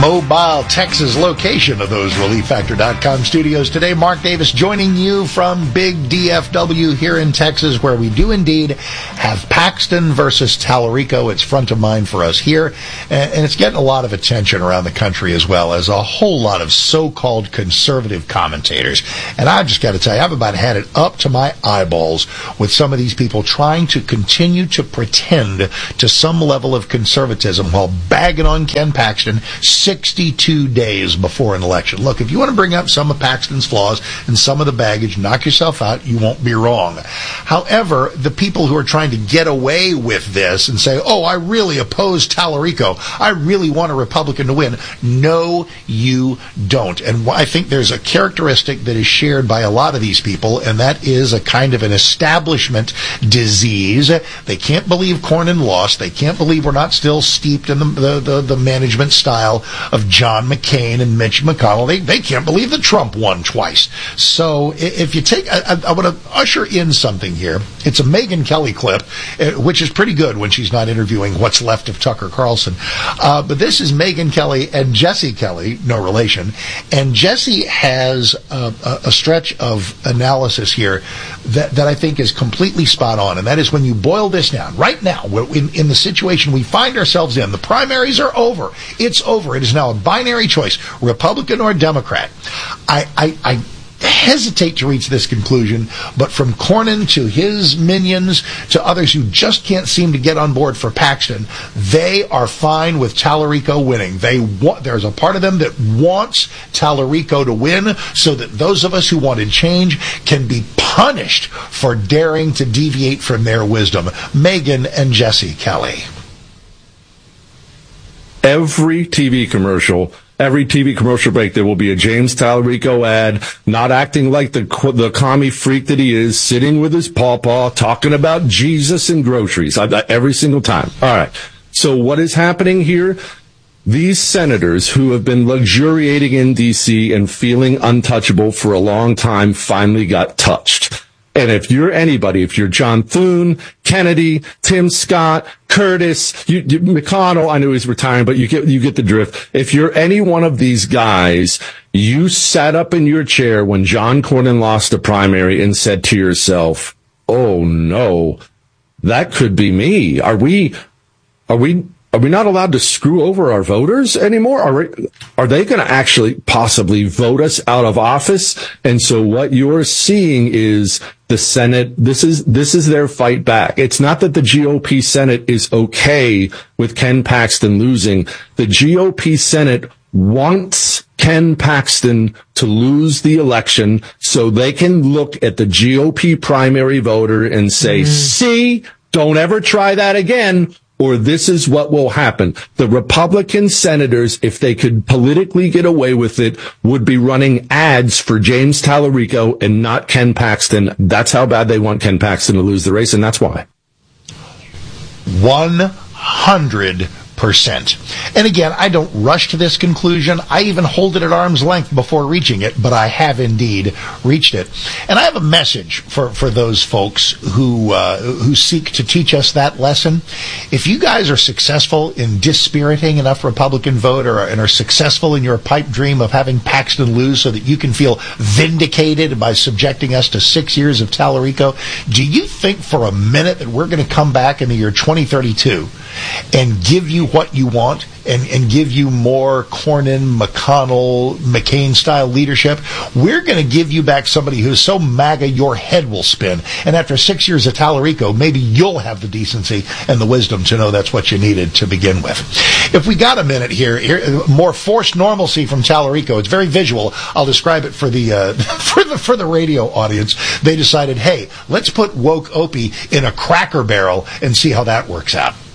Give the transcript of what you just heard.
mobile Texas location of those ReliefFactor.com studios today. Mark Davis joining you from Big DFW here in Texas, where we do indeed have Paxton versus Tallarico. It's front of mind for us here, and it's getting a lot of attention around the country as well as a whole lot of so-called conservative commentators. And I've just got to tell you, I've about had it up to my eyeballs with some of these people trying to continue to pretend to some level of conservatism while bagging on Ken Paxton 62 days before an election. Look, if you want to bring up some of Paxton's flaws and some of the baggage, knock yourself out. You won't be wrong. However, the people who are trying to get away with this and say, oh, I really oppose Tallarico, I really want a Republican to win. No, you don't. And I think there's a characteristic that is shared by a lot of these people, and that is a kind of an establishment disease. They can't believe Cornyn lost. They can't believe we're not still steeped in the management style of John McCain and Mitch McConnell. They can't believe that Trump won twice. So if you take, I want to usher in something here. It's a Megyn Kelly clip, which is pretty good when she's not interviewing what's left of Tucker Carlson. But this is Megyn Kelly and Jesse Kelly, no relation. And Jesse has a stretch of analysis here that I think is completely spot on. And that is when you boil this down, right now, in the situation we find ourselves in, the primaries are over. It's over. It is now a binary choice, Republican or Democrat. I hesitate to reach this conclusion, but from Cornyn to his minions to others who just can't seem to get on board for Paxton, they are fine with Tallarico winning. There's a part of them that wants Tallarico to win so that those of us who wanted change can be punished for daring to deviate from their wisdom. Megyn and Jesse Kelly. Every TV commercial break, there will be a James Tallarico ad, not acting like the commie freak that he is, sitting with his pawpaw, talking about Jesus and groceries. Every single time. All right. So what is happening here? These senators who have been luxuriating in D.C. and feeling untouchable for a long time finally got touched. And if you're anybody, if you're John Thune, Kennedy, Tim Scott, Curtis, McConnell, I know he's retiring, but you get the drift. If you're any one of these guys, you sat up in your chair when John Cornyn lost the primary and said to yourself, oh no, that could be me. Are we not allowed to screw over our voters anymore? Are they going to actually possibly vote us out of office? And so what you're seeing is the Senate, this is their fight back. It's not that the GOP Senate is okay with Ken Paxton losing. The GOP Senate wants Ken Paxton to lose the election so they can look at the GOP primary voter and say, see, don't ever try that again, or this is what will happen. The Republican senators, if they could politically get away with it, would be running ads for James Tallarico and not Ken Paxton. That's how bad they want Ken Paxton to lose the race, and that's why. 100%. And again, I don't rush to this conclusion. I even hold it at arm's length before reaching it, but I have indeed reached it. And I have a message for those folks who seek to teach us that lesson. If you guys are successful in dispiriting enough Republican vote and are successful in your pipe dream of having Paxton lose so that you can feel vindicated by subjecting us to 6 years of Tallarico, do you think for a minute that we're going to come back in the year 2032 and give you what you want and give you more Cornyn, McConnell, McCain-style leadership? We're going to give you back somebody who's so MAGA your head will spin. And after 6 years of Tallarico, maybe you'll have the decency and the wisdom to know that's what you needed to begin with. If we got a minute here more forced normalcy from Tallarico. It's very visual. I'll describe it for the for the radio audience. They decided, hey, let's put woke Opie in a Cracker Barrel and see how that works out.